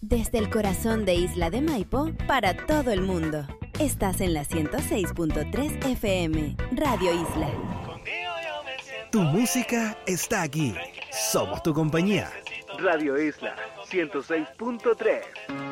Desde el corazón de Isla de Maipo, para todo el mundo. Estás en la 106.3 FM, Radio Isla. Tu música está aquí. Somos tu compañía. Radio Isla 106.3.